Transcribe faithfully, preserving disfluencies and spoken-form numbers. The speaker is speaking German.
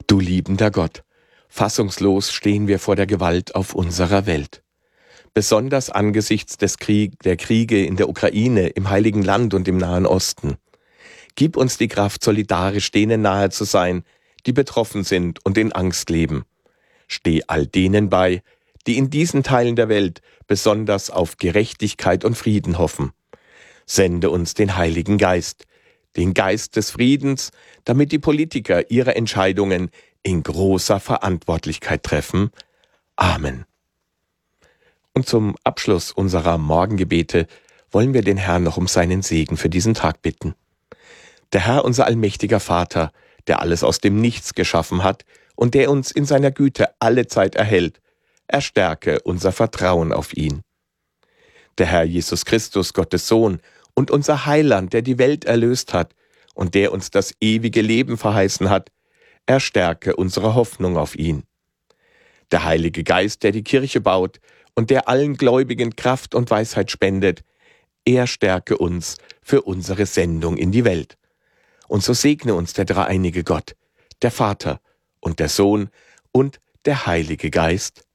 Du liebender Gott, fassungslos stehen wir vor der Gewalt auf unserer Welt. Besonders angesichts des Krieg, der Kriege in der Ukraine, im Heiligen Land und im Nahen Osten. Gib uns die Kraft, solidarisch denen nahe zu sein, die betroffen sind und in Angst leben. Steh all denen bei, die in diesen Teilen der Welt besonders auf Gerechtigkeit und Frieden hoffen. Sende uns den Heiligen Geist, den Geist des Friedens, damit die Politiker ihre Entscheidungen in großer Verantwortlichkeit treffen. Amen. Und zum Abschluss unserer Morgengebete wollen wir den Herrn noch um seinen Segen für diesen Tag bitten. Der Herr, unser allmächtiger Vater, der alles aus dem Nichts geschaffen hat und der uns in seiner Güte alle Zeit erhält, erstärke unser Vertrauen auf ihn. Der Herr Jesus Christus, Gottes Sohn, und unser Heiland, der die Welt erlöst hat und der uns das ewige Leben verheißen hat, erstärke unsere Hoffnung auf ihn. Der Heilige Geist, der die Kirche baut und der allen Gläubigen Kraft und Weisheit spendet, er stärke uns für unsere Sendung in die Welt. Und so segne uns der dreieinige Gott, der Vater und der Sohn und der Heilige Geist.